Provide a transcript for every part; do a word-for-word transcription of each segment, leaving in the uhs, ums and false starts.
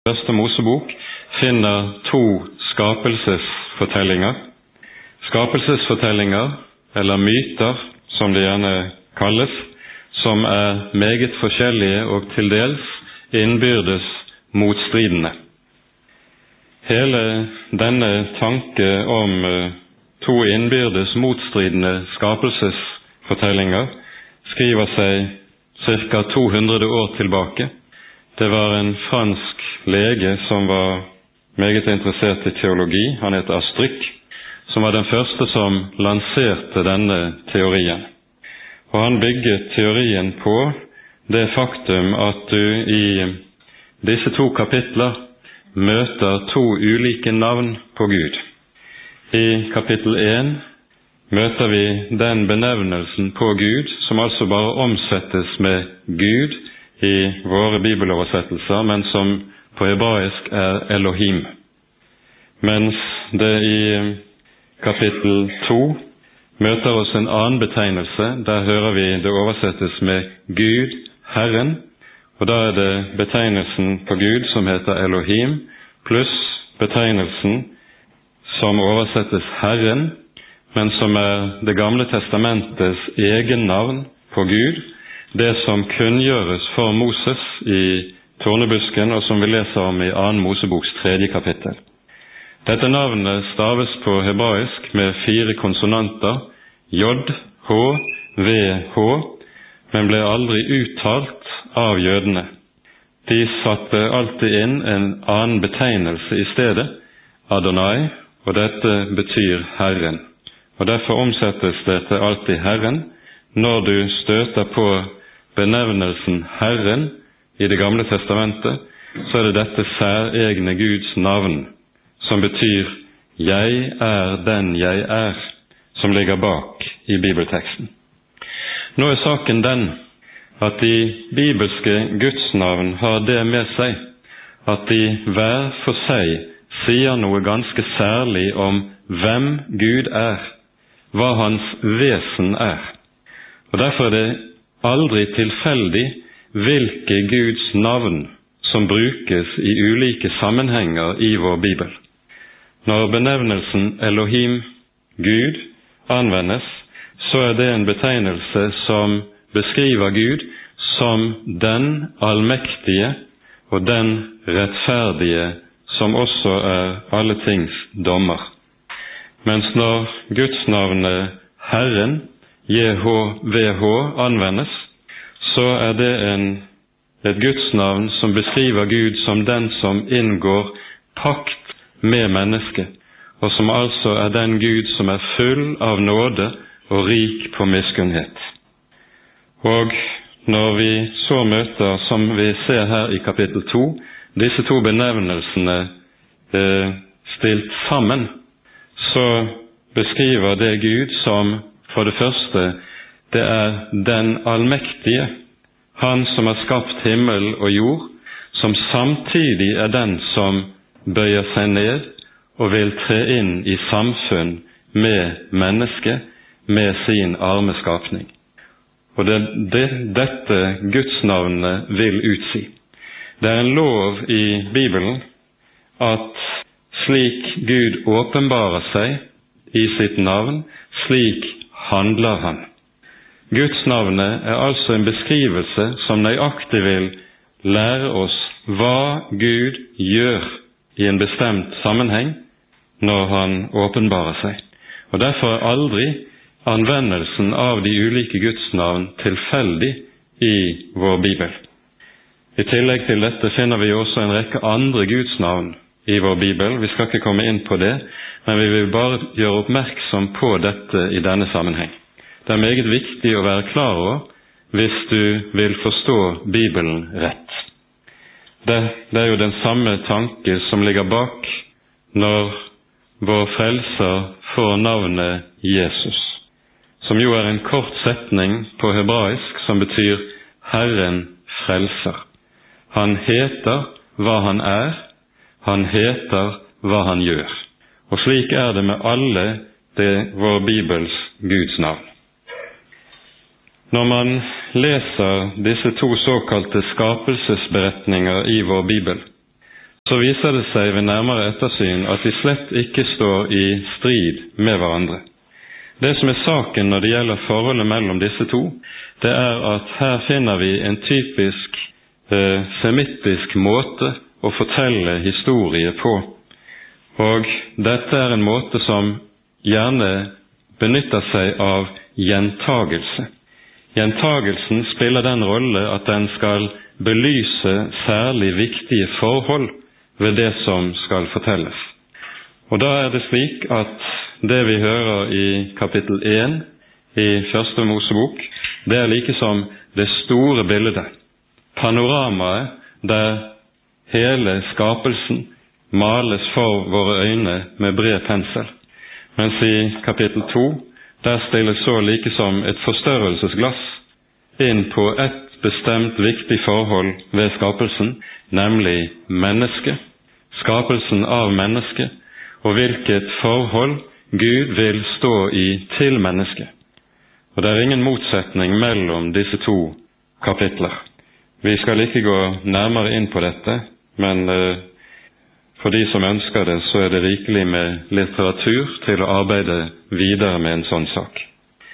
Første Mosebok finner to skapelsesfortellinger. Skapelsesfortellinger, eller myter, som det gjerne kalles, som er meget forskjellige og til dels innbyrdes motstridende. Hele denne tanke om to innbyrdes motstridende skapelsesfortellinger skriver seg cirka to hundre år tilbake. Det var en fransk lege som var meget interessert i teologi. Han heter Astryk, som var den første som lanserte denne teorien. Og han bygget teorien på det faktum at du i disse to kapitler møter to ulike navn på Gud. I kapittel én møter vi den benevnelsen på Gud som altså bare omsettes med Gud i våre bibeloversettelser, men som på hebraisk er Elohim. Mens det i kapittel to møter oss en annen betegnelse. Der hører vi det oversettes med Gud, Herren, og da er det betegnelsen på Gud som heter Elohim, pluss betegnelsen som oversettes Herren, men som er det gamle testamentets egen navn på Gud, det som kunngjøres for Moses i tornebusken, og som vi leser om i annen Moseboks tredje kapittel. Dette navnet staves på hebraisk med fire konsonanter, J, H, V, H, men ble aldri uttalt av jødene. De satte alltid inn en annen betegnelse i stedet, Adonai, og dette betyr Herren. Og derfor omsettes dette alltid Herren. Når du støter på benevnelsen Herren i det gamle testamentet, så er det dette særegne Guds navn, som betyr «Jeg er den jeg er», som ligger bak i bibelteksten. Nå er saken den at de bibelske gudsnavn har det med seg at de hver for seg sier noe ganske særlig om hvem Gud er, hva hans vesen er. Og derfor er det aldri tilfeldig hvilke Guds navn som brukes i ulike sammenhenger i vår Bibel. Når benevnelsen Elohim, Gud, anvendes, så er det en betegnelse som beskriver Gud som den allmektige og den rettferdige, som også er alle tings dommer. Mens når gudsnavnet Herren, J H V H, anvendes, så er det en, et gudsnavn som beskriver Gud som den som inngår pakt med mennesket, og som altså er den Gud som er full av nåde og rik på miskunnhet. Og når vi så møter, som vi ser her i kapittel to, disse to benevnelsene eh, stilt sammen, så beskriver det Gud som for det første, det er den allmektige, han som har skapt himmel og jord, som samtidig er den som bøyer seg ned og vil tre inn i samfunn med mennesket, med sin arme skapning. Og det, det dette gudsnavnet vil utsi. Det er en lov i Bibelen at slik Gud åpenbarer seg i sitt navn, slik handler han. Gudsnavnet er altså en beskrivelse som nøyaktig vil lære oss hva Gud gjør i en bestemt sammenheng når han åpenbarer seg. Og derfor er aldri anvendelsen av de ulike gudsnavn tilfeldig i vår Bibel. I tillegg til dette finner vi også en rekke andre gudsnavn i vår Bibel. Vi skal ikke komme inn på det, men vi vil bare gjøre oppmerksom på dette i denne sammenheng. Det er meget viktig å være klar over hvis du vil forstå Bibelen rett. Det, det er jo den samme tanke som ligger bak når vår frelser får navnet Jesus, som jo er en kort setning på hebraisk som betyr Herren frelser. Han heter hva han er, han heter hva han gjør. Og slik er det med alle det vår Bibels Guds navn. Når man leser disse to såkalte skapelsesberetninger i vår Bibel, så viser det seg ved nærmere ettersyn at de slett ikke står i strid med hverandre. Det som er saken når det gjelder forholdet mellom disse to, det er at her finner vi en typisk eh, semittisk måte å fortelle historie på. Og dette er en måte som gjerne benytter seg av gjentagelse. Gjentagelsen spiller den rolle at den skal belyse særlig viktige forhold ved det som skal fortelles. Og da er det slik at det vi hører i kapittel én i første Mosebok, det er like som det store bildet, panoramaet der hele skapelsen males for våre øyne med bred pensel. Mens i kapittel to, der stilles så like som et forstørrelsesglass inn på et bestemt viktig forhold ved skapelsen, nemlig mennesket, skapelsen av mennesket, og hvilket forhold Gud vil stå i til mennesket. Og det er ingen motsetning mellom disse to kapitler. Vi skal ikke gå nærmere inn på dette, men eh, for de som ønsker det, så er det rikelig med litteratur til å arbeide videre med en sånn sak.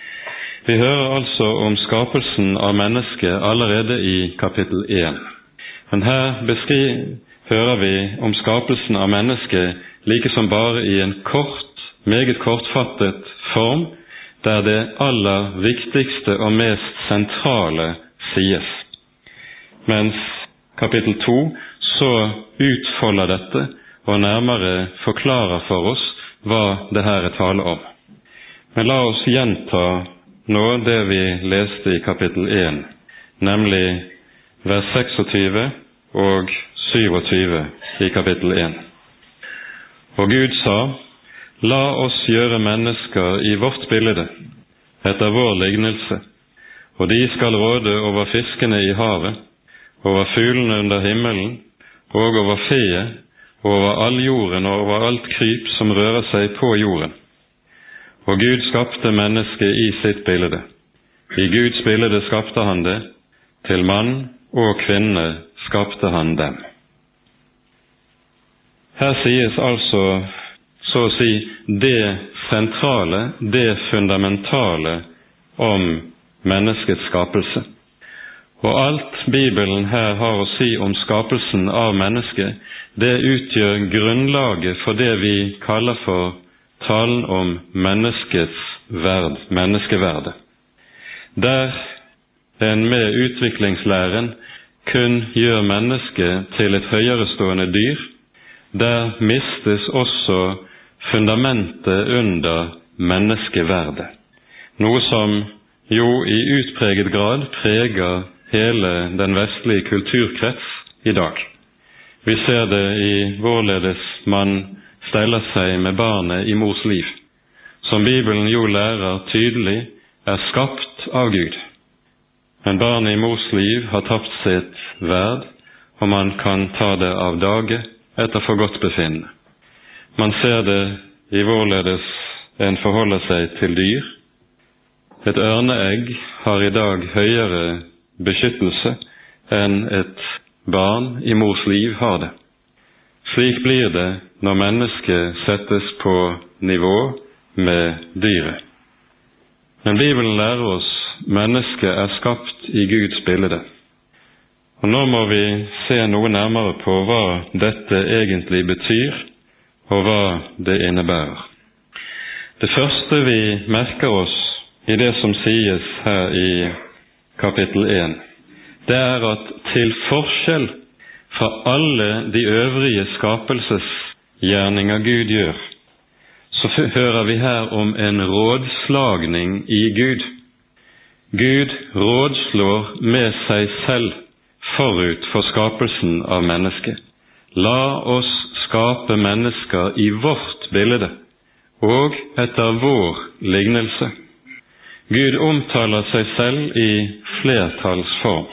Vi hører altså om skapelsen av mennesket allerede i kapittel én. Men her beskriver hører vi om skapelsen av mennesket like som bare i en kort, meget kortfattet form, der det aller viktigste og mest sentrale sies. Mens kapittel to så utfolder dette og nærmere forklarer for oss hva det her er tale om. Men la oss gjenta nå det vi leste i kapittel én, nemlig vers tjueseks og syvogtyve i kapittel én. Og Gud sa, la oss gjøre mennesker i vårt bilde, etter vår lignelse, og de skal råde over fiskene i havet, over fuglene under himmelen, og over feet, over all jorden og over alt kryp som rører seg på jorden. Og Gud skapte mennesket i sitt bilde. I Guds bilde skapte han det, til mann og kvinne skapte han dem. Her sies altså, så å si, det sentrale, det fundamentale om menneskets skapelse. Og alt Bibelen her har å si om skapelsen av mennesket, det utgjør grunnlaget for det vi kaller for talen om menneskets verd, menneskeverde. Der en med utviklingslæren kun gjør mennesket til et høyerestående dyr, der mistes også fundamentet under menneskeverdet, noe som jo i utpreget grad preger hele den vestlige kulturkrets i dag. Vi ser det i hvorledes man steller seg med barnet i mors liv, som Bibelen jo lærer tydelig er skapt av Gud. Men barnet i mors liv har tapt sitt verd, og man kan ta det av dage etter forgodtbefinnende. Man ser det i hvorledes en forholder seg til dyr. Et ørneegg har i dag høyere beskyttelse enn et barn i mors liv har det. Slik blir det når mennesket settes på nivå med dyret. Men Bibelen lærer oss mennesket er skapt i Guds bilde. Og nå må vi se noe nærmere på hva dette egentlig betyr, og hva det innebærer. Det første vi merker oss i det som sies her i kapittel én, det er at til forskjell fra alle de øvrige skapelsesgjerninger Gud gjør, så hører vi her om en rådslagning i Gud. Gud rådslår med seg selv forut for skapelsen av mennesket. La oss skape mennesker i vårt bilde, og etter vår lignelse. Gud omtaler seg selv i flertallsform.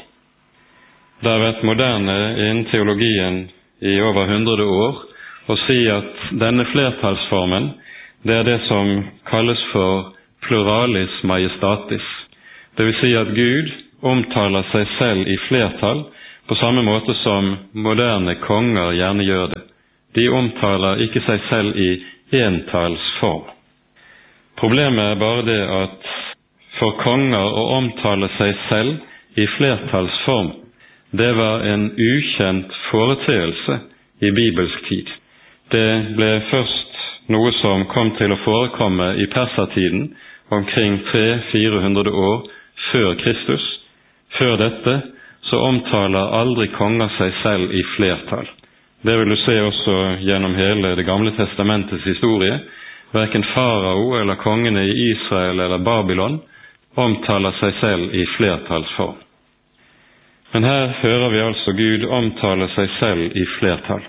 Det har vært moderne innen teologien i over hundre år å si at denne flertallsformen, det er det som kalles for pluralis majestatis. Det vil si at Gud omtaler seg selv i flertall på samme måte som moderne konger gjerne gjør det. De omtaler ikke seg selv i entallsform. Problemet er bare det at for konger å omtale seg selv i flertallsform, det var en ukjent foreteelse i bibelsk tid. Det ble først noe som kom til å forekomme i persertiden omkring tre til fire hundre år før Kristus. Før dette så omtaler aldri konger seg selv i flertall. Det vil du se også gjennom hele Det gamle testamentets historie. Hverken farao eller kongene i Israel eller Babylon omtaler seg selv i flertallsform. Men her hører vi altså Gud omtale seg selv i flertall.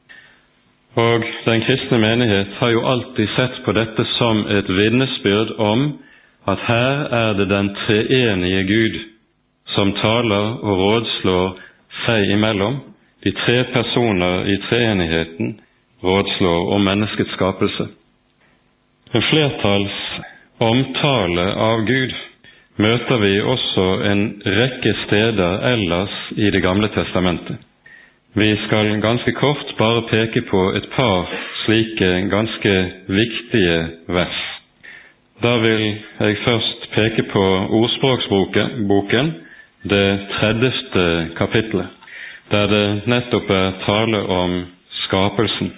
Og den kristne menighet har jo alltid sett på dette som et vitnesbyrd om at her er det den treenige Gud som taler og rådslår seg imellom. De tre personer i treenigheten rådslår om menneskets skapelse. En flertalls omtale av Gud møter vi også en rekke steder ellers i Det gamle testamentet. Vi skal ganske kort bare peke på et par slike ganske viktige vers. Da vil jeg først peke på Ordspråksboken, det tredjeste kapitlet, der det nettopp er tale om skapelsen.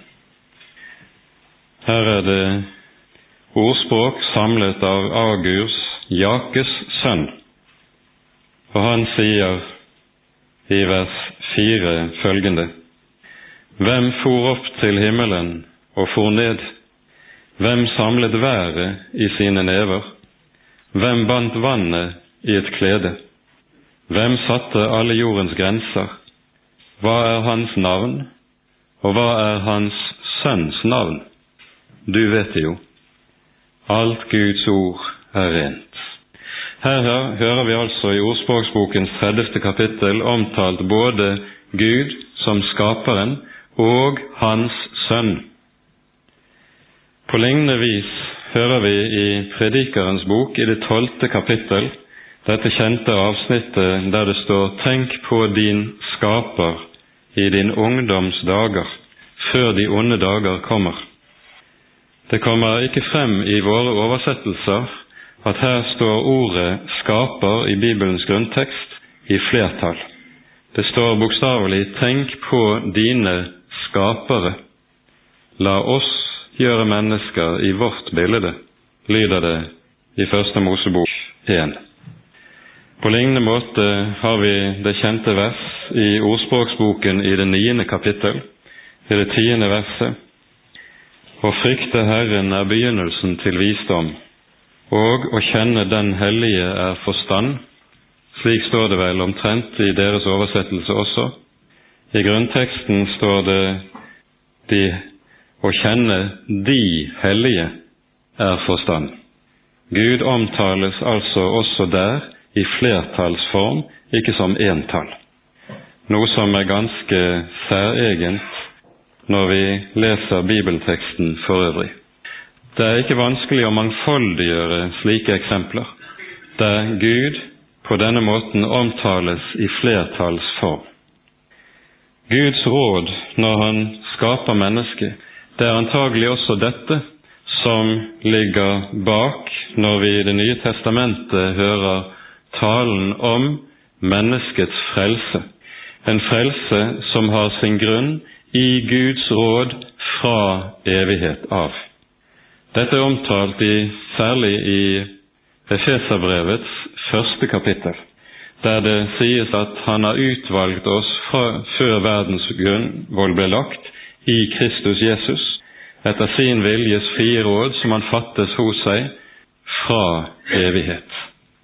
Her er det ordspråk samlet av Agurs, Jakes sønn, og han sier i vers fire følgende: Hvem for opp til himmelen og for ned? Hvem samlet været i sine never? Hvem bandt vannet i et klede? Hvem satte alle jordens grenser? Hva er hans navn, og hva er hans sønns navn? Du vet det jo. Alt Guds ord er rent. Her hører vi altså i Ordspråksbokens tredjeste kapittel omtalt både Gud som skaperen og hans sønn. På lignende vis hører vi i Predikerens bok i det tolvte kapittel dette kjente avsnittet der det står: Tenk på din skaper i din ungdoms dager, før de onde dager kommer. Det kommer ikke frem i våre oversettelser at her står ordet skaper i Bibelens grunntekst i flertall. Det står bokstavelig: tenk på dine skapere. La oss gjøre mennesker i vårt bilde, lyder det i Første Mosebok én. På lignende måte har vi det kjente vers i Ordspråksboken i det niende kapittel, i det tiende verset: Å frykte Herren er begynnelsen til visdom, og å kjenne den hellige er forstand. Slik står det vel omtrent i deres oversettelse også. I grunnteksten står det de, å kjenne de hellige er forstand. Gud omtales altså også der i flertallsform, ikke som entall. Noe som er ganske særegent når vi leser bibelteksten for øvrig. Det er ikke vanskelig å mangfoldiggjøre slike eksempler, der Gud på denne måten omtales i flertallsform. Guds råd når han skaper mennesket, det er antagelig også dette som ligger bak når vi i Det nye testamentet hører talen om menneskets frelse. En frelse som har sin grunn i Guds råd fra evighet av. Dette er omtalt i, særlig i Efeserbrevets første kapittel, der det sies at han har utvalgt oss fra, før verdens grunnvoll ble lagt, i Kristus Jesus, etter sin viljes frie råd som han fattes hos seg fra evighet.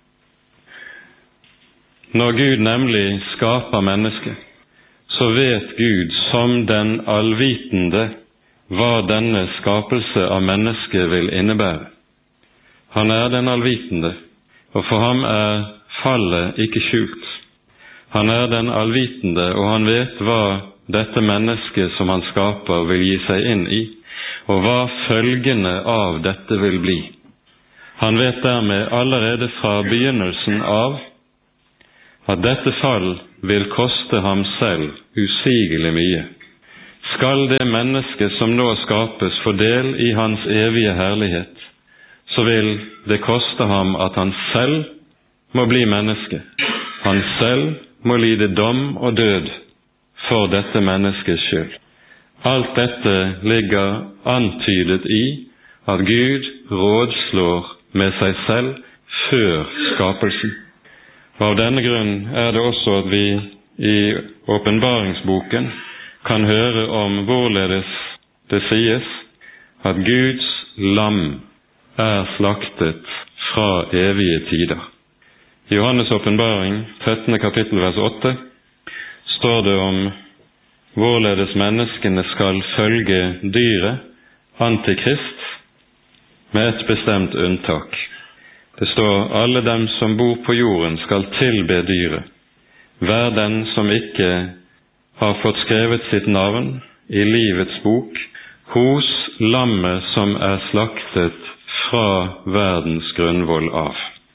Når Gud nemlig skaper mennesket, så vet Gud som den allvitende hva denne skapelse av mennesket vil innebære. Han er den allvitende, og for ham er fallet ikke skjult. Han er den allvitende, og han vet hva dette mennesket som han skaper vil gi seg inn i, og hva følgene av dette vil bli. Han vet dermed allerede fra begynnelsen av at dette fall vil koste ham selv usigelig mye. Skal det menneske som nå skapes få del i hans evige herlighet, så vil det koste ham at han selv må bli menneske. Han selv må lide dom og død for dette menneskets skyld. Alt dette ligger antydet i at Gud rådslår med seg selv før skapelsen. Og av denne grunn er det også at vi i åpenbaringsboken kan høre om hvorledes det sies at Guds lam er slaktet fra evige tider. I Johannes åpenbaring, trettende kapittel, vers åtte, står det om hvorledes menneskene skal følge dyret, Antikrist, med et bestemt unntak. Det står: alle dem som bor på jorden skal tilbe dyret. Hver den som ikke har fått skrevet sitt navn i livets bok hos lammet som er slaktet fra verdens grunnvoll av.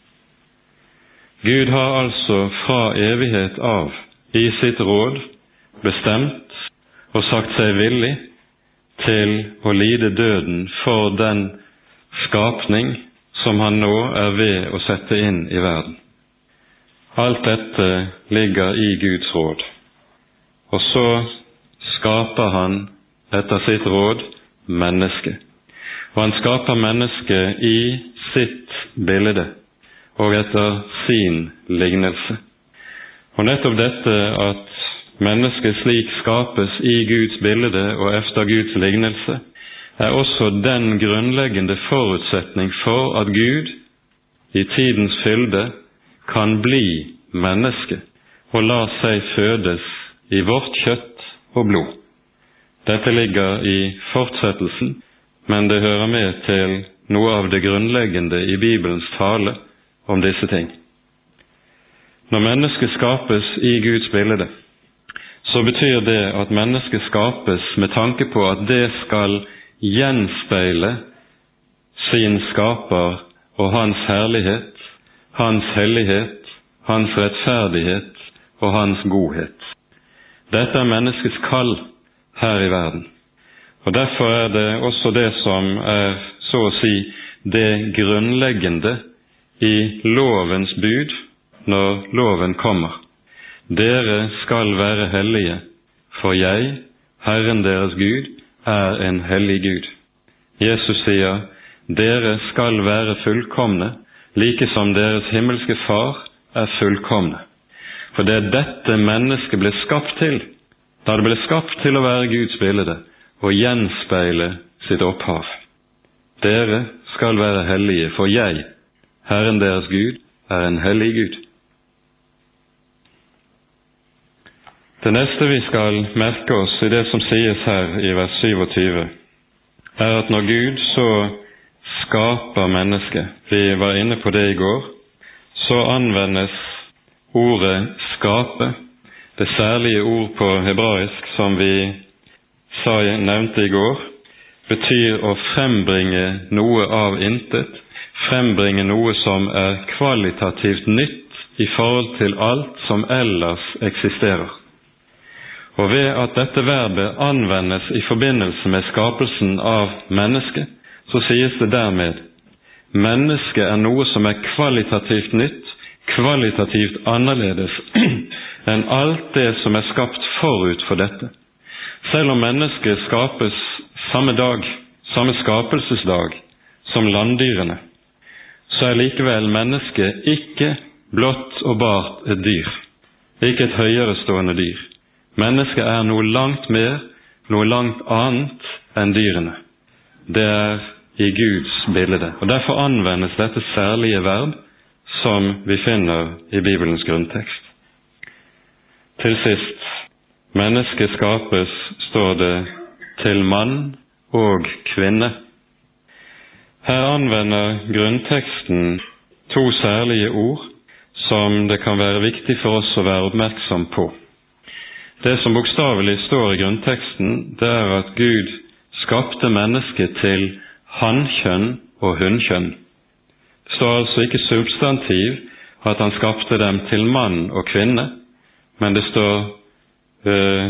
Gud har altså fra evighet av i sitt råd bestemt og sagt seg villig til å lide døden for den skapning som han nå er ved å sette inn i verden. Alt dette ligger i Guds råd. Og så skaper han etter sitt råd menneske. Og han skaper mennesket i sitt bilde og etter sin lignelse. Og nettopp dette at mennesket slik skapes i Guds bilde og efter Guds lignelse, er også den grunnleggende forutsetning for at Gud i tidens fylde kan bli menneske og la seg fødes i vårt kjøtt og blod. Dette ligger i fortsettelsen, men det hører med til noe av det grunnleggende i Bibelens tale om disse ting. Når mennesket skapes i Guds bilde, så betyr det at mennesket skapes med tanke på at det skal gjenspeile sin skaper og hans herlighet, hans hellighet, hans rettferdighet og hans godhet. Dette er menneskets kall her i verden. Og derfor er det også det som er, så å si, det grunnleggende i lovens bud når loven kommer. Dere skal være hellige, for jeg, Herren deres Gud, er en hellig Gud. Jesus sier, dere skal være fullkomne, like som deres himmelske far er fullkomne. For det er dette mennesket ble skapt til, da det ble skapt til å være Guds bilde og gjenspeile sitt opphav. Dere skal være hellige, for jeg, Herren deres Gud, er en hellig Gud. Det neste vi skal merke oss i det som sies her i vers syvogtyve, er at når Gud så skaper mennesket, vi var inne på det i går, så anvendes ordet skape, det særlige ord på hebraisk som vi sa, nevnte i går, betyr å frembringe noe av intet, frembringe noe som er kvalitativt nytt i forhold til alt som ellers eksisterer. Og ved at dette verbet anvendes i forbindelse med skapelsen av mennesket, så sies det dermed, mennesket er noe som er kvalitativt nytt, kvalitativt annerledes enn alt det som er skapt forut for dette. Selv om mennesket skapes samme dag, samme skapelsesdag som landdyrene, så er likevel mennesket ikke blott og bart et dyr, ikke et høyere stående dyr. Mennesket er noe langt mer, noe langt annet enn dyrene. Det er i Guds bilde, og derfor anvendes dette særlige verb som vi finner i Bibelens grunntekst. Til sist, mennesket skapes, står det, til mann og kvinne. Her anvender grunnteksten to særlige ord som det kan være viktig for oss å være oppmerksom på. Det som bokstavelig står i grunnteksten, det er at Gud skapte mennesket til hannkjønn og hunnkjønn. Det står altså ikke substantiv at han skapte dem til mann og kvinne, men det står eh,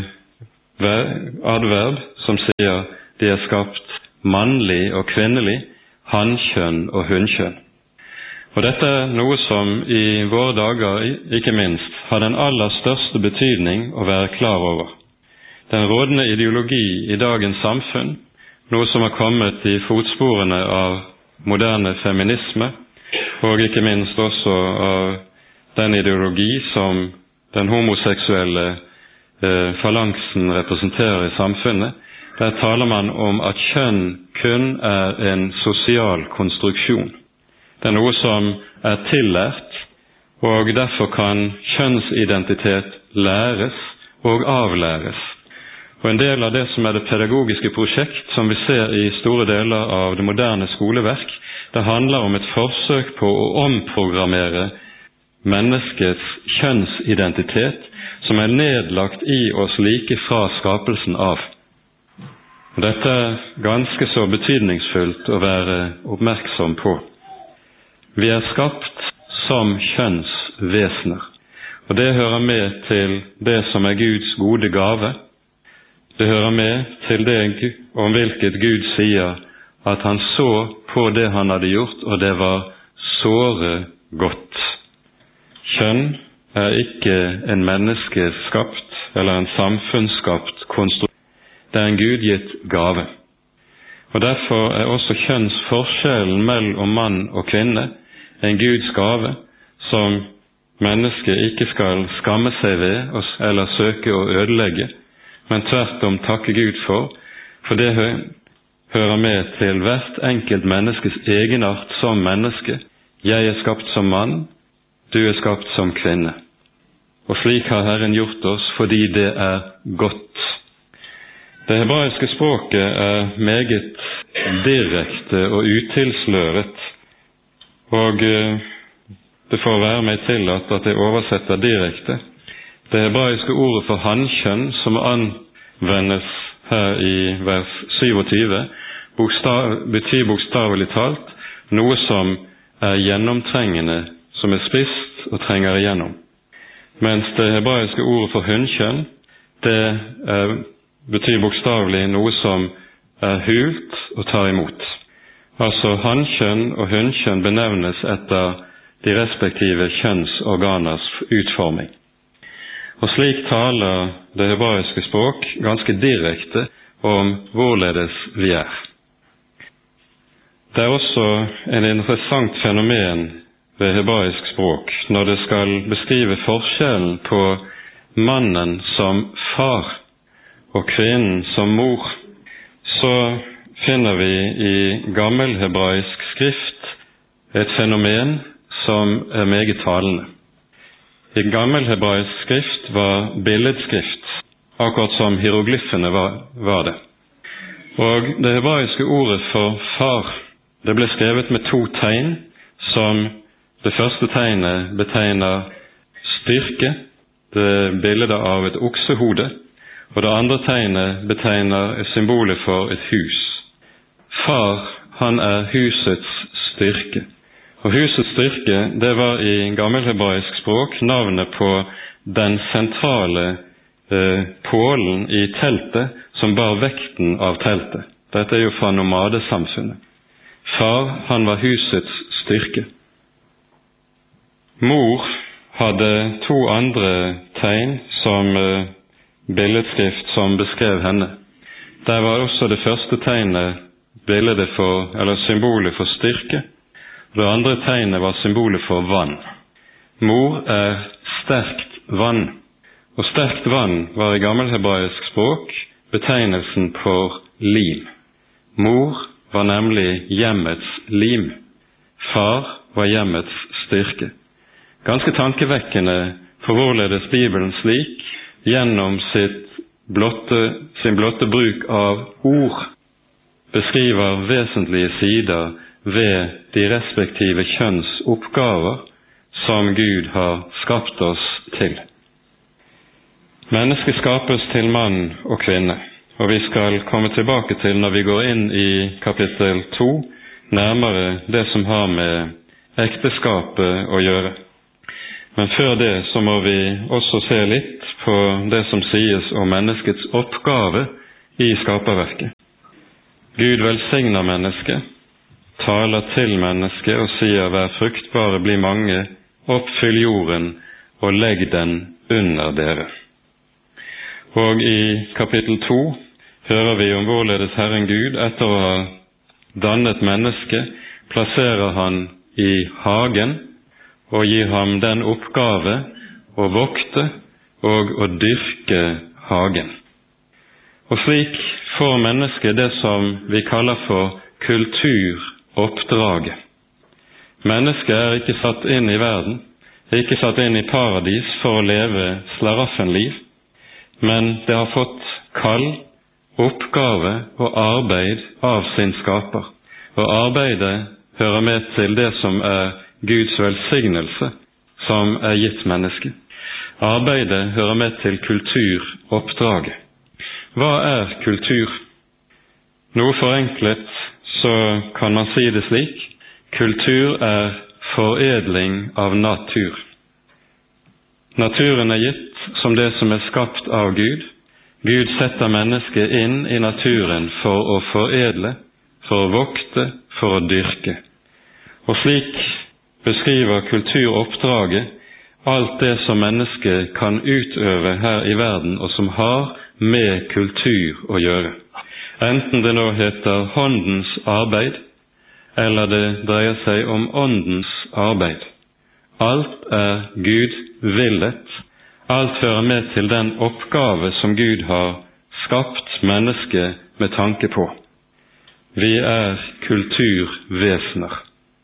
adverb som sier de er skapt mannlig og kvinnelig, hannkjønn og hunnkjønn. Og dette er noe som i våre dager ikke minst har den aller største betydning å være klar over. Den rådende ideologi i dagens samfunn, noe som har kommet i fotsporene av moderne feminisme, og ikke minst også av den ideologi som den homoseksuelle eh, falangsen representerer i samfunnet, der taler man om at kjønn kun er en sosial konstruksjon. Det er noe som er tillært, og derfor kan kjønnsidentitet læres og avlæres. Og en del av det som er det pedagogiske prosjekt som vi ser i store deler av det moderne skoleverk, det handler om et forsøk på å omprogrammere menneskets kjønnsidentitet som er nedlagt i oss like fra skapelsen av. Og dette er ganske så betydningsfullt å være oppmerksom på. Vi er skapt som kjønnsvesener, og det hører med til det som er Guds gode gave. Det hører med til det om hvilket Gud sier at han så på det han hadde gjort, og det var såre godt. Kjønn er ikke en menneskeskapt eller en samfunnsskapt konstruksjon. Det er en gudgitt gave. Og derfor er også kjønnsforskjellen mellom mann og kvinne en Guds gave som mennesket ikke skal skamme seg ved eller søke å ødelegge, men tvert om takke Gud for, for det hører med til hvert enkelt menneskes egenart som menneske. Jeg er skapt som mann, du er skapt som kvinne. Og slik har Herren gjort oss fordi det er godt. Det hebraiske språket er meget direkte og utilsløret, og det får være meg tillatt at jeg oversetter direkte. Det hebraiske ordet for hannkjønn som anvendes her i vers syvogtyve, bokstav, betyr bokstavelig talt noe som er gjennomtrengende, som er spisst og trenger igjennom. Mens det hebraiske ordet for hunnkjønn, det er, betyr bokstavelig noe som er hult og tar imot. Altså hannkjønn og hunnkjønn benevnes etter de respektive kjønnsorganers utforming. Og slik taler det hebraiske språk ganske direkte om hvorledes vi er. Det er også en interessant fenomen ved hebraisk språk når det skal beskrive forskjellen på mannen som far og kvinnen som mor. Så finner vi i gammelhebraisk skrift et fenomen som er meget talende. I gammelhebraisk skrift var billedskrift, akkurat som hieroglyfene var, var det. Og det hebraiske ordet for far, det ble skrevet med to tegn, som det første tegnet betegner styrke, det er bildet av et oksehode, og det andre tegnet betegner symbolet for et hus. Far, han er husets styrke. Og husets styrke, det var i gammelhebraisk språk navnet på den sentrale eh, pålen i teltet som bar vekten av teltet. Dette er jo fra nomadesamfunnet. Far, han var husets styrke. Mor hadde to andre tegn som eh, billedskrift som beskrev henne. Der var også det første tegnet bildet for, eller symbolet for styrke. Det andre tegnet var symbolet for vann. Mor er sterkt vann, og sterkt vann var i gammelhebraisk språk betegnelsen for lim. Mor var nemlig hjemmets lim. Far var hjemmets styrke. Ganske tankevekkende for hvorledes Bibelen slik, gjennom sitt blotte, sin blotte bruk av ord, beskriver vesentlige sider ved de respektive kjønnsoppgaver som Gud har skapt oss til. Mennesket skapes til mann og kvinne, og vi skal komme tilbake til, når vi går inn i kapittel to, nærmere det som har med ekteskapet å gjøre. Men før det så må vi også se litt på det som sies om menneskets oppgave i skaperverket. Gud velsigner mennesket, taler til mennesket og sier: vær fruktbare, bli mange, oppfyll jorden og legg den under dere. Og i kapittel to hører vi om hvorledes Herren Gud, etter å ha dannet mennesket, plasserer han i hagen og gir ham den oppgave å vokte og å dyrke hagen. Og slik får mennesket det som vi kaller for kulturoppdraget. Mennesket er ikke satt inn i verden, er ikke satt inn i paradis for å leve slaraffenliv, men det har fått kall, oppgave og arbeid av sin skaper. Og arbeidet hører med til det som er Guds velsignelse, som er gitt mennesket. Arbeidet hører med til kulturoppdraget. Hva er kultur? Noe forenklet så kan man si det slik: kultur er foredling av natur. Naturen er gitt som det som er skapt av Gud. Gud setter mennesket inn i naturen for å foredle, for å vokte, for å dyrke. Og slik beskriver kulturoppdraget alt det som mennesket kan utøve her i verden, og som har med kultur å gjøre. Enten det nå heter håndens arbeid, eller det dreier seg om åndens arbeid. Alt er Gud villet. Alt hører med til den oppgave som Gud har skapt mennesket med tanke på. Vi er kulturvesener.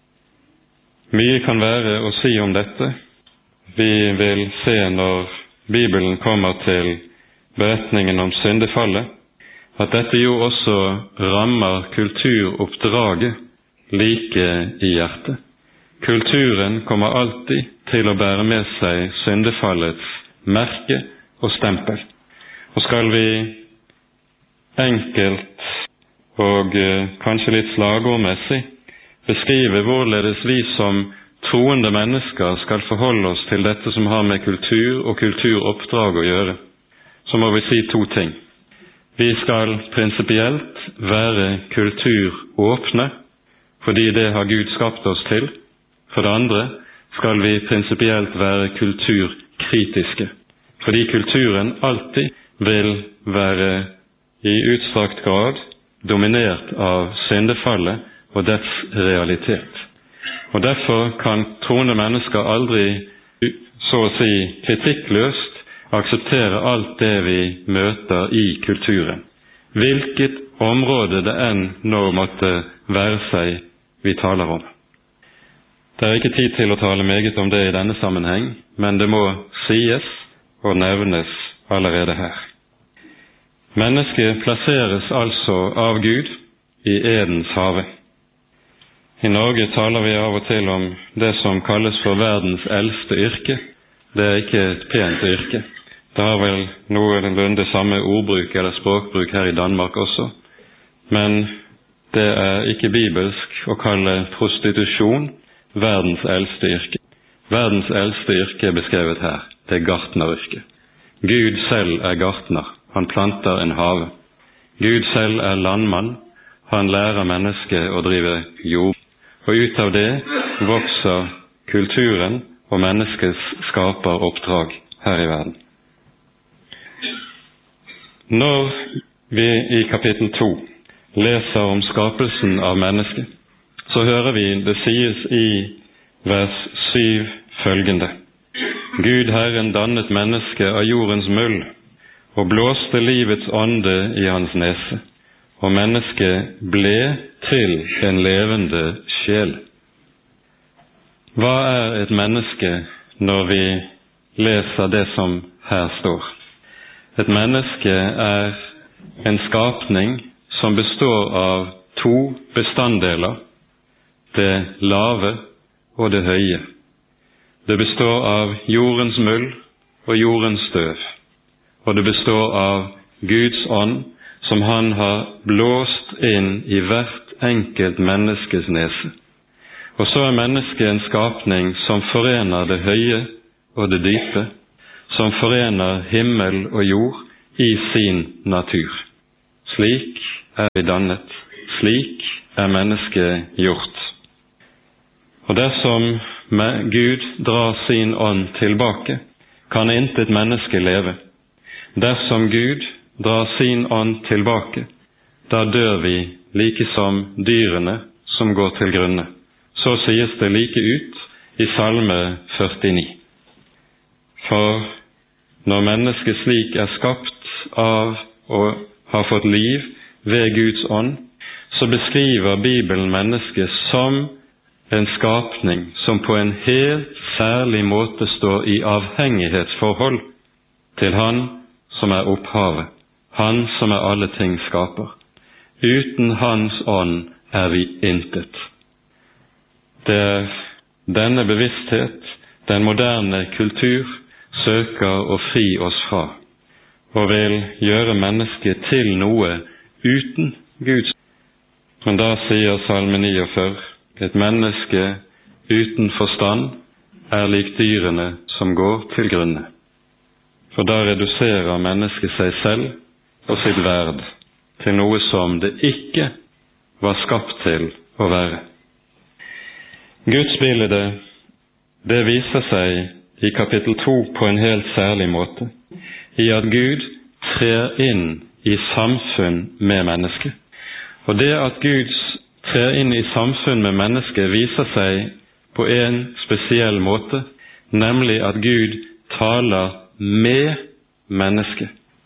Mye kan være å si om dette. Vi vil se når Bibelen kommer til beretningen om syndefallet, at dette jo også rammer kulturoppdraget like i hjertet. Kulturen kommer alltid til å bære med seg syndefallets merke og stempel. Og skal vi enkelt og kanskje litt slagordmessig beskrive hvorledes vi som troende mennesker skal forholde oss til dette som har med kultur og kulturoppdrag å gjøre, så må vi si to ting. Vi skal prinsipielt være kulturåpne, fordi det har Gud skapt oss til. For det andre skal vi prinsipielt være kulturkritiske, fordi kulturen alltid vil være i utstrakt grad dominert av syndefallet og dets realitet. Og derfor kan troende mennesker aldri, så å si kritikkløst, akseptere alt det vi møter i kulturen. Hvilket område det enn nå måtte være seg vi taler om. Det er ikke tid til å tale meget om det i denne sammenheng, men det må sies og nevnes allerede her. Mennesket plasseres altså av Gud i Edens hage. I Norge taler vi av og til om det som kalles for verdens eldste yrke. Det er ikke et pent yrke. Det har vel noenlunde samme ordbruk eller språkbruk her i Danmark også. Men det er ikke bibelsk å kalle prostitusjon verdens eldste yrke. Verdens eldste yrke er beskrevet her. Det er gartneryrket. Gud selv er gartner. Han planter en hage. Gud selv er landmann. Han lærer mennesket å drive jord. Og ut av det vokser kulturen og menneskets skaperoppdrag her i verden. Når vi i kapittel to leser om skapelsen av mennesket, så hører vi det sies i vers syv følgende: Gud Herren dannet mennesket av jordens muld og blåste livets ånde i hans nese, og mennesket ble til en levende sjel. Hva er et menneske når vi leser det som her står? Et menneske er en skapning som består av to bestanddeler, det lave og det høye. Det består av jordens muld og jordens støv, og det består av Guds ånd, som han har blåst inn i hvert enkelt menneskes nese. Og så er mennesket en skapning som forener det høye og det dype, som forener himmel og jord i sin natur. Slik er vi dannet, slik er mennesket gjort. Og dersom Gud drar sin ånd tilbake, kan intet menneske leve. Dersom Gud drar sin ånd tilbake, da dør vi like som dyrene som går til grunne. Så sies det like ut i Salme førtini. For når mennesket slik er skapt av og har fått liv ved Guds ånd, så beskriver Bibelen mennesket som en skapning som på en helt særlig måte står i avhengighetsforhold til Han som er opphavet, Han som er alle ting skaper. Uten Hans ånd er vi intet. Det er denne bevissthet den moderne kultur søker å fri oss fra, og vil gjøre mennesket til noe uten Guds. Men da sier Salme niogfyrre, et menneske uten forstand er lik dyrene som går til grunne. For da reduserer mennesket seg selv og sitt verd til noe som det ikke var skapt til å være. Guds bilde, det viser seg i kapittel to på en helt særlig måte, i at Gud trer inn i samfunn med mennesket. Og det at Gud trer inn i samfunn med mennesket viser seg på en spesiell måte, nemlig at Gud taler med mennesket.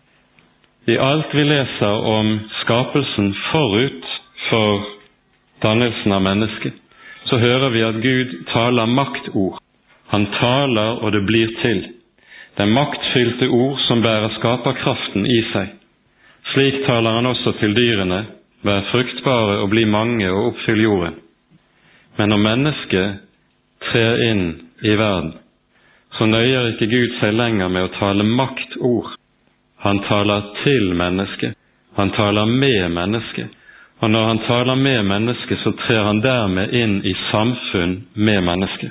I alt vi leser om skapelsen forut for dannelsen av mennesket, så hører vi at Gud taler maktord. Han taler, og det blir til. Det er maktfylte ord som bærer skaperkraften i seg. Slik taler han også til dyrene: vær fruktbare og bli mange og oppfyll jorden. Men når mennesket trer inn i verden, så nøyer ikke Gud seg lenger med å tale maktord. Han taler til mennesket, han taler med mennesket, og når han taler med mennesket, så trer han dermed inn i samfunn med mennesket.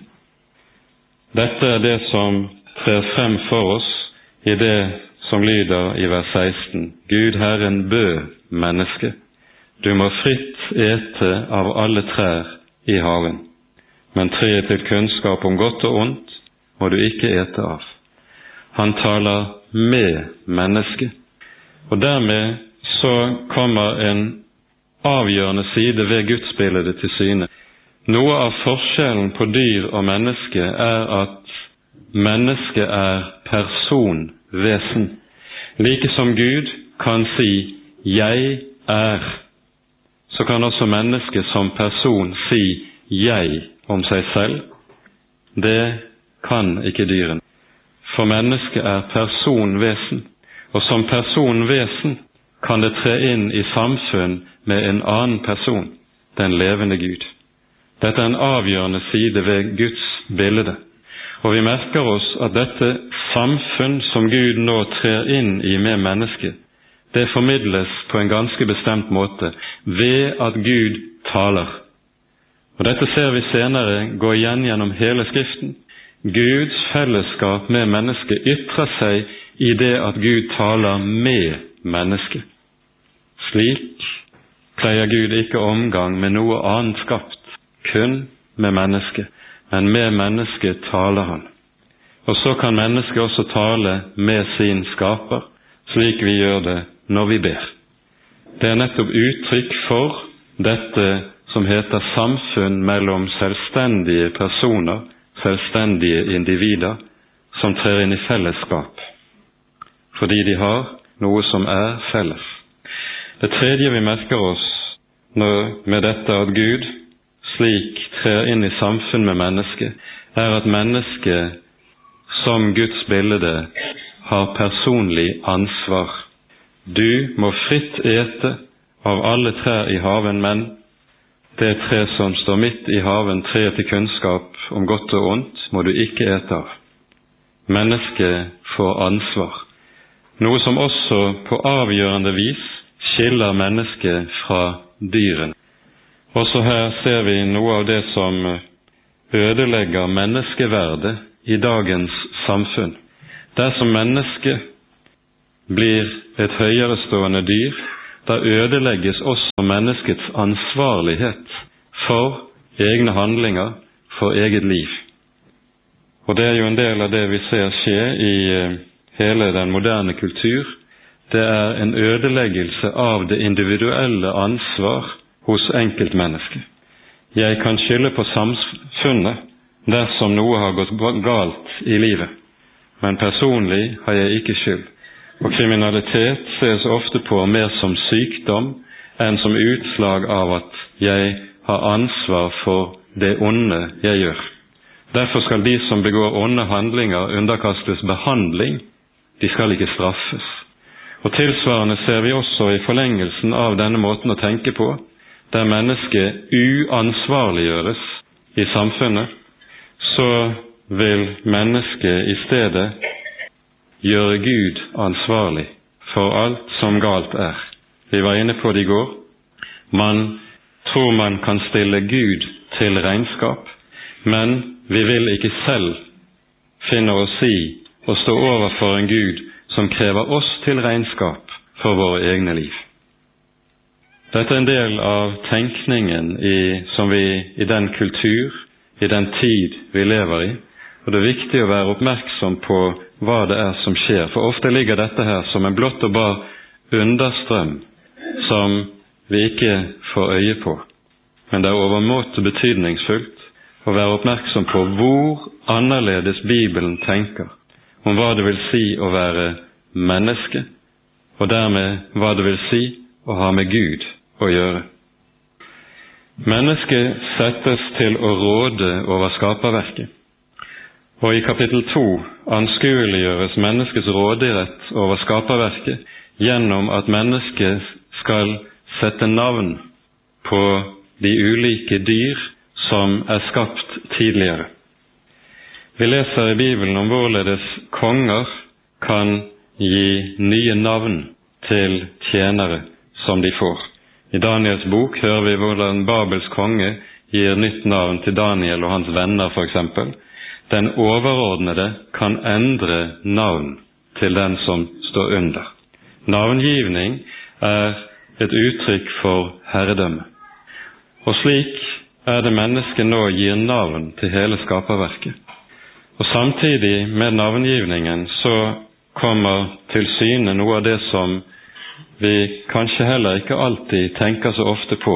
Dette er det som trer frem for oss i det som lyder i vers seksten. Gud Herren bød mennesket: du må fritt ete av alle trær i haven, men treet til kunnskap om godt og ondt må du ikke ete av. Han taler med mennesket, og dermed så kommer en avgjørende side ved Guds bilde til syne. Noe av forskjellen på dyr og menneske er at mennesket er personvesen. Like som Gud kan si «jeg er», så kan også mennesket som person si «jeg» om seg selv. Det kan ikke dyrene. For mennesket er personvesen, og som personvesen kan det tre inn i samfunn med en annen person, den levende Gud. Dette er en avgjørende side ved Guds bilde, og vi merker oss at dette samfunn som Gud nå trer inn i med mennesket, det formidles på en ganske bestemt måte ved at Gud taler. Og dette ser vi senere gå igjen gjennom hele Skriften. Guds fellesskap med mennesket ytrer seg i det at Gud taler med mennesket. Slik pleier Gud ikke omgang med noe annet skapt, kun med mennesket, men med mennesket taler han. Og så kan mennesket også tale med sin skaper, slik vi gjør det når vi ber. Det er nettopp uttrykk for dette som heter samfunn mellom selvstendige personer, selvstendige individer, som trer inn i fellesskap, fordi de har noe som er felles. Det tredje vi merker oss med dette at Gud slik trer inn i samfunn med mennesket, er at mennesket som Guds bilde har personlig ansvar. Du må fritt ete av alle trær i haven, men det tre som står midt i haven, treet til kunnskap om godt og ondt, må du ikke ete av. Mennesket får ansvar, noe som også på avgjørende vis skiller mennesket fra dyrene. Også her ser vi noe av det som ødelegger menneskeverdet i dagens samfunn. Dersom mennesket blir et høyere stående dyr, da ødelegges også menneskets ansvarlighet for egne handlinger, for eget liv. Og det er jo en del av det vi ser skje i hele den moderne kultur. Det er en ødeleggelse av det individuelle ansvar hos enkeltmennesket. Jeg kan skylde på samfunnet dersom noe har gått galt i livet, men personlig har jeg ikke skyld. Og kriminalitet ses ofte på mer som sykdom enn som utslag av at jeg har ansvar for det onde jeg gjør. Derfor skal de som begår onde handlinger underkastes behandling, de skal ikke straffes. Og tilsvarende ser vi også i forlengelsen av denne måten å tenke på, der mennesket uansvarliggjøres i samfunnet, så vil mennesket i stedet gjøre Gud ansvarlig for alt som galt er. Vi var inne på det i går. Man tror man kan stille Gud til regnskap, men vi vil ikke selv finne oss i å stå overfor en Gud som krever oss til regnskap for våre egne liv. Dette er en del av tenkningen i, som vi i den kultur, i den tid vi lever i, og det er viktig å være oppmerksom på hva det er som skjer, for ofte ligger dette her som en blott og bar understrøm som vi ikke får øye på. Men det er overmåte betydningsfullt å være oppmerksom på hvor annerledes Bibelen tenker om hva det vil si å være menneske, og dermed hva det vil si å ha med Gud å gjøre. Mennesket settes til å råde over skaperverket, og i kapittel to anskueliggjøres menneskets råderett over skaperverket gjennom at mennesket skal sette navn på de ulike dyr som er skapt tidligere. Vi leser i Bibelen om hvorledes konger kan gi nye navn til tjenere som de får. I Daniels bok hører vi hvordan Babels konge gir nytt navn til Daniel og hans venner for eksempel. Den overordnede kan endre navn til den som står under. Navngivning er et uttrykk for herredømme. Og slik er det mennesket nå gir navn til hele skaperverket. Og samtidig med navngivningen så kommer til syne noe av det som vi kanskje heller ikke alltid tenker så ofte på,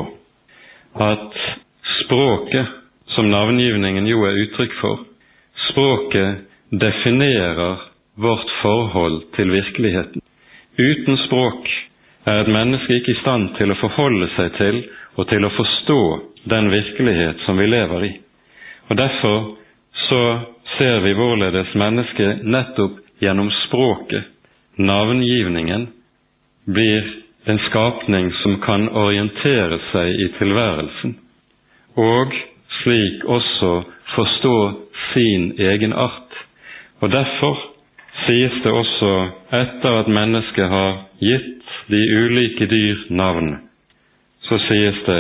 at språket, som navngivningen jo er uttrykk for, språket definerer vårt forhold til virkeligheten. Uten språk er et menneske ikke i stand til å forholde seg til og til å forstå den virkelighet som vi lever i. Og derfor så ser vi hvorledes mennesket nettopp gjennom språket, navngivningen, blir en skapning som kan orientere seg i tilværelsen, og slik også forstå sin egen art. Og derfor sies det også, etter at mennesket har gitt de ulike dyr navn, så sies det,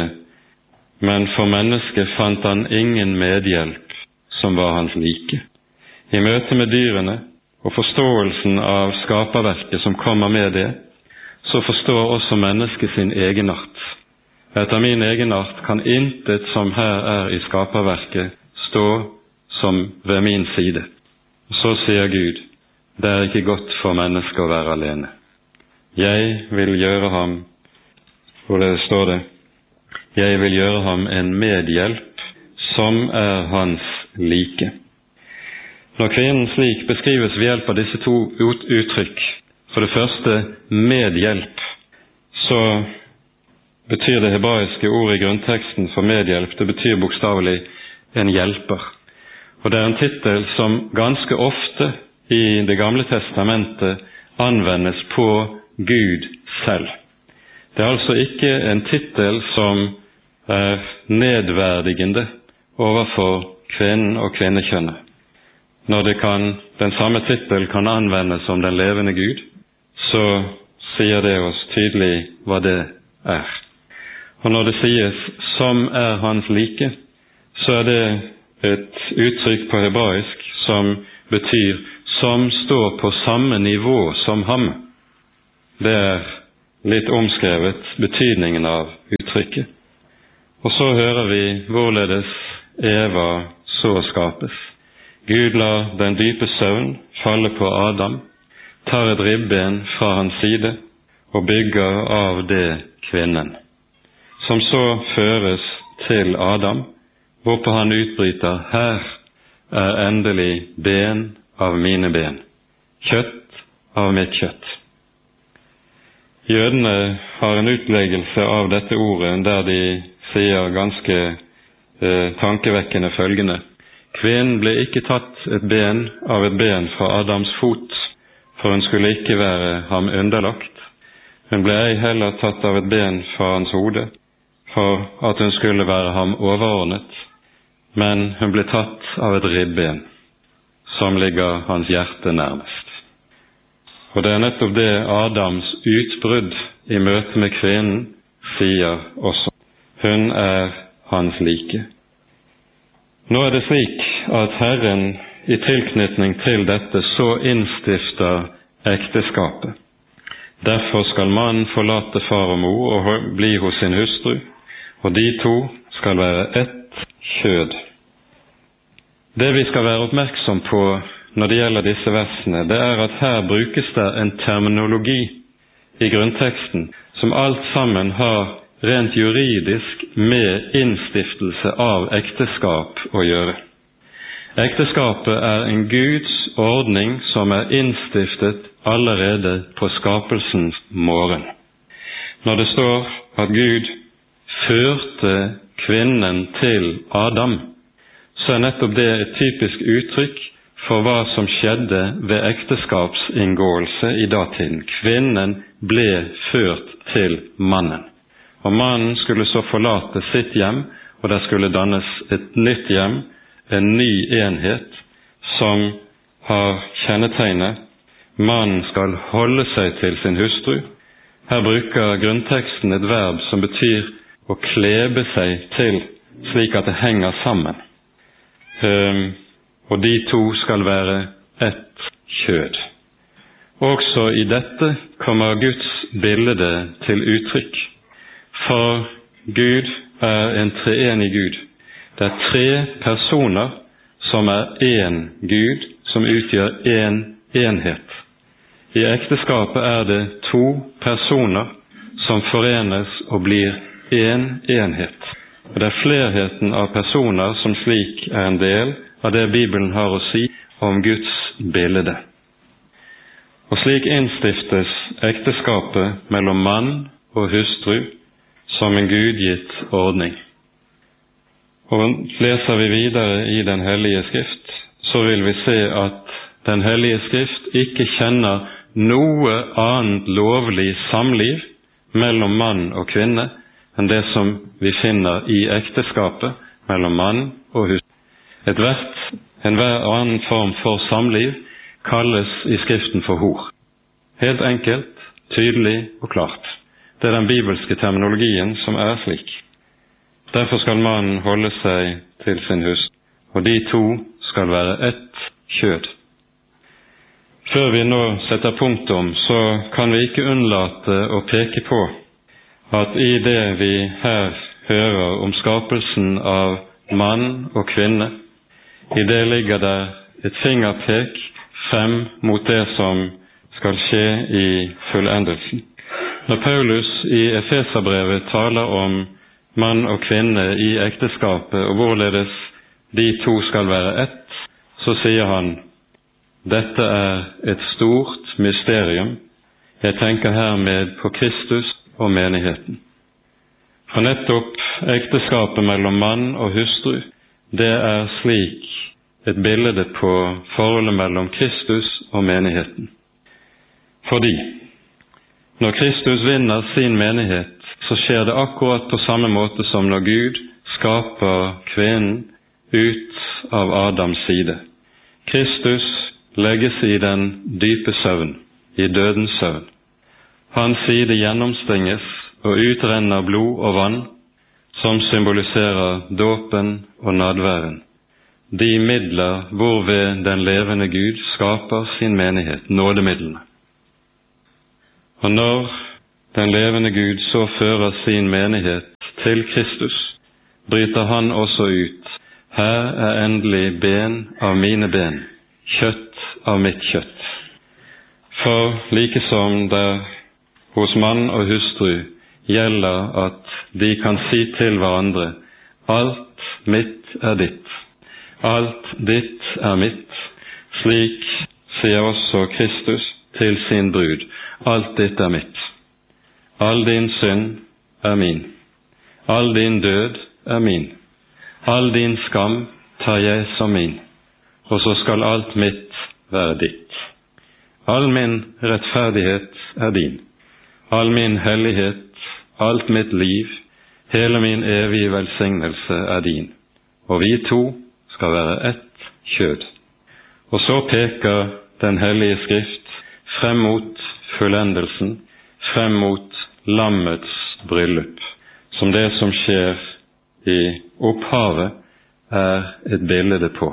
men for mennesket fant han ingen medhjelp som var hans like. I møte med dyrene og forståelsen av skaperverket som kommer med det, så forstår også mennesket sin egen art. Etter min egen art kan intet som her er i skaperverket stå som ved min side. Så sier Gud, det er ikke godt for mennesket å være alene. Jeg vil gjøre ham, hvor det står det, jeg vil gjøre ham en medhjelp som er hans like. Når kvinnen slik beskrives ved hjelp av disse to uttrykk, for det første medhjelp, så betyr det hebraiske ordet i grunnteksten for medhjelp, det betyr bokstavelig en hjelper. Og det er en titel som ganske ofte i Det gamle testamentet anvendes på Gud selv. Det er altså ikke en titel som er nedverdigende overfor kvinnen og kvinnekjønnet. Når det kan, den samme titel kan anvendes om den levende Gud, så sier det oss tydelig hva det er. Og når det sies som er hans like, så er det et uttrykk på hebraisk som betyr som står på samme nivå som ham. Det er litt omskrevet betydningen av uttrykket. Og så hører vi hvorledes Eva så skapes. Gud lar den dype søvn falle på Adam, tar et ribben fra hans side og bygger av det kvinnen, som så føres til Adam, hvorpå han utbryter: her er endelig ben av mine ben, kjøtt av mitt kjøtt. Jødene har en utleggelse av dette ordet der de sier ganske eh, tankevekkende følgende: kvinnen ble ikke tatt et ben av et ben fra Adams fot, for hun skulle ikke være ham underlagt. Hun ble ei heller tatt av et ben fra hans hode, for at hun skulle være ham overordnet, men hun ble tatt av et ribben, som ligger hans hjerte nærmest. Og det er nettopp det Adams utbrudd i møte med kvinnen sier også. Hun er hans like. Nå er det slik at Herren i tilknytning til dette så innstifter ekteskapet. Derfor skal mannen forlate far og mor og bli hos sin hustru, og de to skal være ett kjød. Det vi skal være oppmerksom på når det gjelder disse versene, det er at her brukes det en terminologi i grunnteksten som alt sammen har rent juridisk med innstiftelse av ekteskap å gjøre. Ekteskapet er en Guds ordning som er innstiftet allerede på skapelsens morgen. Når det står at Gud førte kvinnen til Adam, så er nettopp det et typisk uttrykk for hva som skjedde ved ekteskapsinngåelse i datiden. Kvinnen ble ført til mannen, og mannen skulle så forlate sitt hjem, og der skulle dannes et nytt hjem, en ny enhet, som har kjennetegnet: mannen skal holde seg til sin hustru. Her bruker grunnteksten et verb som betyr å klebe seg til, slik at det henger sammen. Um, og de to skal være ett kjød. Også i dette kommer Guds bilde til uttrykk. For Gud er en treenig Gud. Det er tre personer som er én Gud, som utgjør én enhet. I ekteskapet er det to personer som forenes og blir én enhet. Og det er flerheten av personer som slik er en del av det Bibelen har å si om Guds bilde. Og slik innstiftes ekteskapet mellom mann og hustru som en gudgitt ordning. Og leser vi videre i Den hellige skrift, så vil vi se at Den hellige skrift ikke kjenner noe annet lovlig samliv mellom mann og kvinne enn det som vi finner i ekteskapet mellom mann og hustru. Et hvert, enhver annen form for samliv kalles i Skriften for hor. Helt enkelt, tydelig og klart. Det er den bibelske terminologien som er slik. Derfor skal mannen holde seg til sin hustru, og de to skal være ett kjød. Før vi nå setter punktum, så kan vi ikke unnlate å peke på at i det vi her hører om skapelsen av mann og kvinne, i det ligger der et fingerpek frem mot det som skal skje i fullendelsen. Når Paulus i Efeserbrevet taler om mann og kvinne i ekteskapet, og hvorledes de to skal være ett, så sier han: dette er et stort mysterium. Jeg tenker hermed på Kristus og menigheten. For nettopp ekteskapet mellom mann og hustru, det er slik et bilde på forholdet mellom Kristus og menigheten. Fordi når Kristus vinner sin menighet, så skjer det akkurat på samme måte som når Gud skaper kvinnen ut av Adams side. Kristus legges i den dype søvn, i dødens søvn. Hans side gjennomstenges og utrenner blod og vann, som symboliserer dåpen og nadværen. de midler hvorved den levende Gud skaper sin menighet, nådemidlene. Og når den levende Gud så fører sin menighet til Kristus, bryter han også ut: her er endelig ben av mine ben, kjøtt av mitt kjøtt. For like som det hos mann og hustru gjelder at de kan si til hverandre: alt mitt er ditt, alt ditt er mitt, slik sier også Kristus til sin brud: alt ditt er mitt. All din synd er min, all din død er min, all din skam tar jeg som min, og så skal alt mitt være ditt. All min rettferdighet er din, all min hellighet, alt mitt liv, hele min evige velsignelse er din, og vi to skal være ett kjød. Og så peker Den hellige Skrift frem mot fullendelsen, frem mot lammets bryllup, som det som skjer i opphavet er et bilde på.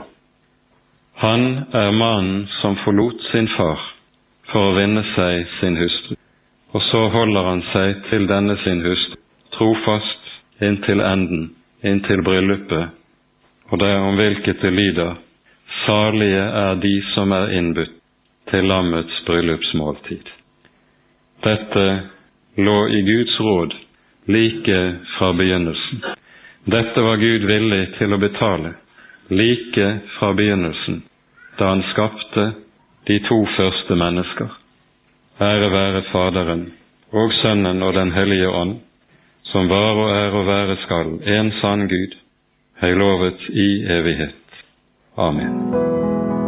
Han er mannen som forlot sin far for å vinne seg sin hustru, og så holder han seg til denne sin hustru, trofast inntil enden, inntil bryllupet, og det er om hvilket det lyder: salige er de som er innbudt til lammets bryllupsmåltid. Dette lå i Guds råd like fra begynnelsen. Dette var Gud villig til å betale like fra begynnelsen, da han skapte de to første mennesker. Ære være Faderen og Sønnen og Den hellige ånd, som var og er og være skal, en sann Gud, høylovet i evighet. Amen.